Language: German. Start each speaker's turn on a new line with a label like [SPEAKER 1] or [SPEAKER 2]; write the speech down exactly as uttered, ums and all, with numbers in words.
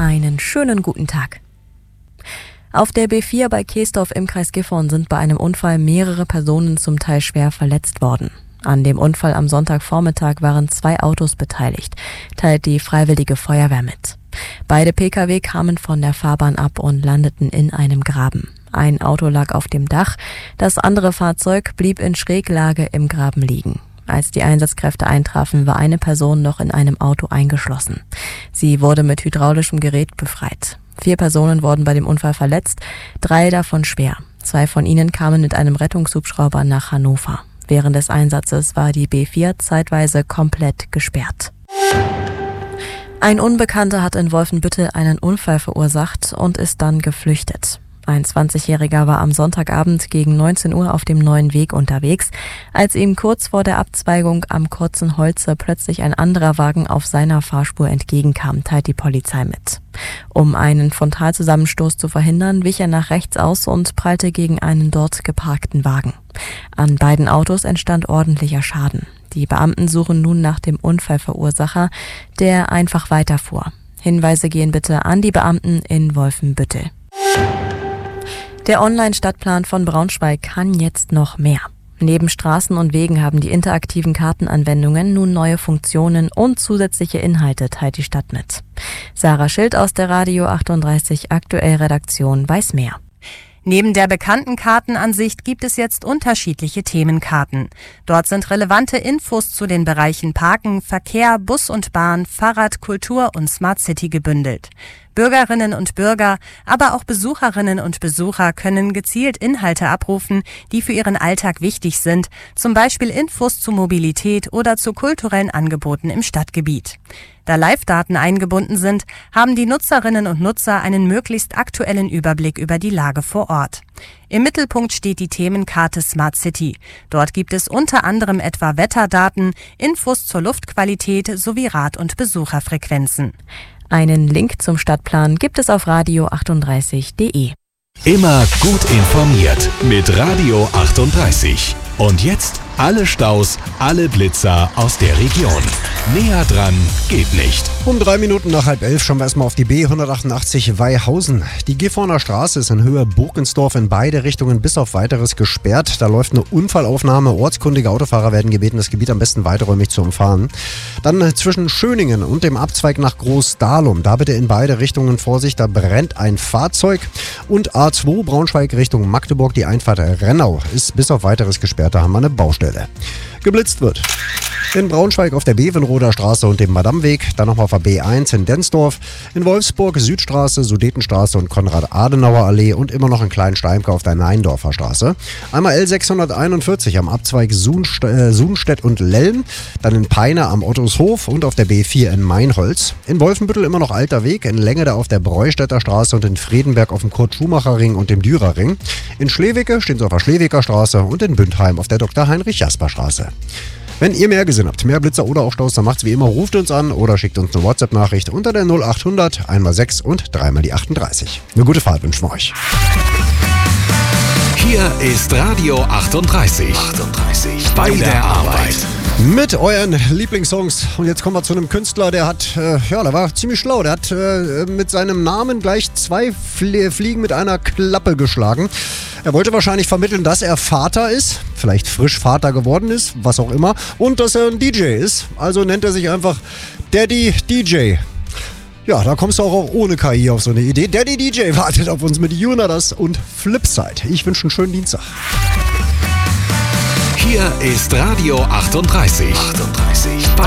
[SPEAKER 1] einen schönen guten Tag. Auf der B vier bei Keesdorf im Kreis Gifhorn sind bei einem Unfall mehrere Personen zum Teil schwer verletzt worden. An dem Unfall am Sonntagvormittag waren zwei Autos beteiligt, teilt die Freiwillige Feuerwehr mit. Beide Pkw kamen von der Fahrbahn ab und landeten in einem Graben. Ein Auto lag auf dem Dach, das andere Fahrzeug blieb in Schräglage im Graben liegen. Als die Einsatzkräfte eintrafen, war eine Person noch in einem Auto eingeschlossen. Sie wurde mit hydraulischem Gerät befreit. Vier Personen wurden bei dem Unfall verletzt, drei davon schwer. Zwei von ihnen kamen mit einem Rettungshubschrauber nach Hannover. Während des Einsatzes war die B vier zeitweise komplett gesperrt. Ein Unbekannter hat in Wolfenbüttel einen Unfall verursacht und ist dann geflüchtet. Ein zwanzigjähriger war am Sonntagabend gegen neunzehn Uhr auf dem Neuen Weg unterwegs, als ihm kurz vor der Abzweigung am Kurzen Holze plötzlich ein anderer Wagen auf seiner Fahrspur entgegenkam, teilt die Polizei mit. Um einen Frontalzusammenstoß zu verhindern, wich er nach rechts aus und prallte gegen einen dort geparkten Wagen. An beiden Autos entstand ordentlicher Schaden. Die Beamten suchen nun nach dem Unfallverursacher, der einfach weiterfuhr. Hinweise gehen bitte an die Beamten in Wolfenbüttel. Der Online-Stadtplan von Braunschweig kann jetzt noch mehr. Neben Straßen und Wegen haben die interaktiven Kartenanwendungen nun neue Funktionen und zusätzliche Inhalte, teilt die Stadt mit. Sarah Schild aus der Radio achtunddreißig Aktuell Redaktion weiß mehr.
[SPEAKER 2] Neben der bekannten Kartenansicht gibt es jetzt unterschiedliche Themenkarten. Dort sind relevante Infos zu den Bereichen Parken, Verkehr, Bus und Bahn, Fahrrad, Kultur und Smart City gebündelt. Bürgerinnen und Bürger, aber auch Besucherinnen und Besucher können gezielt Inhalte abrufen, die für ihren Alltag wichtig sind, zum Beispiel Infos zu Mobilität oder zu kulturellen Angeboten im Stadtgebiet. Da Live-Daten eingebunden sind, haben die Nutzerinnen und Nutzer einen möglichst aktuellen Überblick über die Lage vor Ort. Im Mittelpunkt steht die Themenkarte Smart City. Dort gibt es unter anderem etwa Wetterdaten, Infos zur Luftqualität sowie Rad- und Besucherfrequenzen.
[SPEAKER 1] Einen Link zum Stadtplan gibt es auf radio achtunddreißig punkt de.
[SPEAKER 3] Immer gut informiert mit Radio achtunddreißig. Und jetzt alle Staus, alle Blitzer aus der Region. Näher dran geht nicht.
[SPEAKER 4] Um drei Minuten nach halb elf schauen wir erstmal auf die B hundertachtundachtzig Weihausen. Die Gifhorner Straße ist in Höhe Burgensdorf in beide Richtungen bis auf Weiteres gesperrt. Da läuft eine Unfallaufnahme. Ortskundige Autofahrer werden gebeten, das Gebiet am besten weiträumig zu umfahren. Dann zwischen Schöningen und dem Abzweig nach Großdahlum. Da bitte in beide Richtungen Vorsicht, da brennt ein Fahrzeug. Und A zwei Braunschweig Richtung Magdeburg, die Einfahrt Rennau ist bis auf Weiteres gesperrt. Da haben wir eine Baustelle. Geblitzt wird in Braunschweig auf der Bevenroder Straße und dem Madamweg, dann nochmal auf der B eins in Densdorf, in Wolfsburg Südstraße, Sudetenstraße und Konrad-Adenauer-Allee und immer noch in Kleinsteimke auf der Neindorfer Straße. Einmal L sechshunderteinundvierzig am Abzweig Sunst- äh, Sunstedt und Lelm, dann in Peine am Ottushof und auf der B vier in Meinholz. In Wolfenbüttel immer noch Alter Weg, in Längede auf der Breustädter Straße und in Fredenberg auf dem Kurt-Schumacher-Ring und dem Dürerring. In Schlewicke stehen sie auf der Schlewicker Straße und in Bündheim auf der Doktor Heinrich-Jasper-Straße. Wenn ihr mehr gesehen habt, mehr Blitzer oder auch Staus, dann macht's wie immer, ruft uns an oder schickt uns eine WhatsApp-Nachricht unter der null achthundert, einmal sechs und dreimal die achtunddreißig. Eine gute Fahrt wünschen wir euch.
[SPEAKER 3] Hier ist Radio achtunddreißig. achtunddreißig bei der Arbeit.
[SPEAKER 4] Mit euren Lieblingssongs. Und jetzt kommen wir zu einem Künstler, der hat, äh, ja, der war ziemlich schlau. Der hat äh, mit seinem Namen gleich zwei Flie- Fliegen mit einer Klappe geschlagen. Er wollte wahrscheinlich vermitteln, dass er Vater ist, vielleicht frisch Vater geworden ist, was auch immer, und dass er ein D J ist. Also nennt er sich einfach Daddy D J. Ja, da kommst du auch ohne K I auf so eine Idee. Daddy D J wartet auf uns mit Junadas und Flipside. Ich wünsche einen schönen Dienstag.
[SPEAKER 3] Hier ist Radio achtunddreißig. achtunddreißig bei